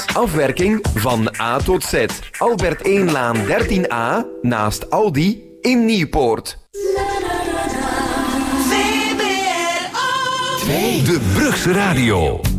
Afwerking van A tot Z. Albert 1 Laan 13A naast Aldi in Nieuwpoort. De Brugse Radio.